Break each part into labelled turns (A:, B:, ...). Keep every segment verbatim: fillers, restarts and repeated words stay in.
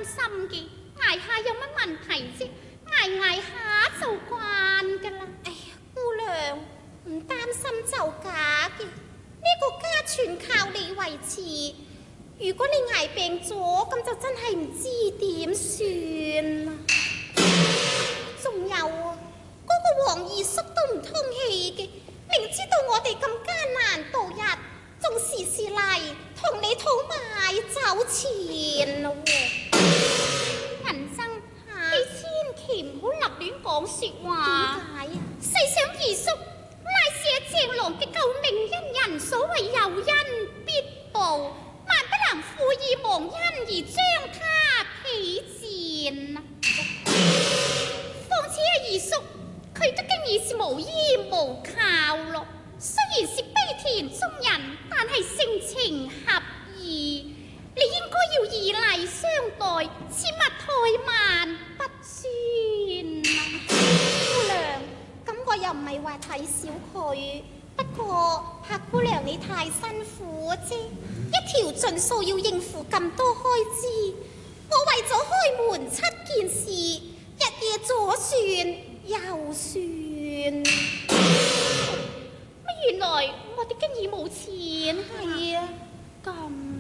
A: 心嘅，捱下有乜問題啫？捱捱下就慣㗎啦。哎呀，姑娘唔擔心就假嘅，呢個家全靠你維持。如果你捱病咗，咁就真係唔知點算啦。仲有啊，嗰個黃二叔都唔通氣嘅，明知道我哋咁艱難度日，仲時時嚟同你討買酒錢咯。銀生，啊、你千祈唔好立亂講說話。點解啊？細想二叔乃是鄭郎嘅救命恩人，所謂有恩必報，萬不能負義忘恩而將他鄙賤。況且阿二叔佢都經已是無依無靠咯。雖然是悲田中人，但係性情合意，你應該要以禮相待，切勿怠慢不專啊！姑娘，咁我又唔係話睇小佢，不過客姑娘你太辛苦啫，一條盡數要應付咁多開支，我為咗開門七件事，日夜左算右算。原來我哋經已冇錢。係啊，咁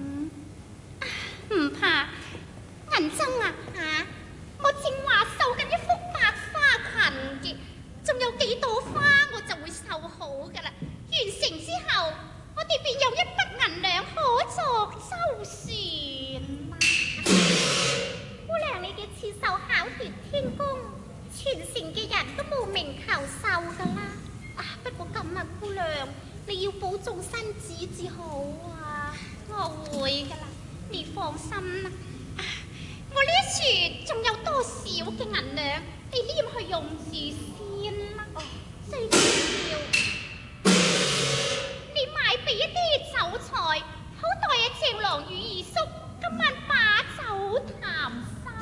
A: 唔怕，銀針啊嚇！我正話繡緊一幅百花裙嘅，仲有幾朵花我就會繡好噶啦。完成之後，我哋便有一筆銀兩可作周旋。姑娘，你嘅刺繡巧奪天工，全城嘅人都慕名求繡噶啦。啊，不過咁啊，姑娘，你要保重身子至好啊！我會噶啦，你放心啦。啊，我呢一處仲有多少嘅銀兩，你黏去用住先。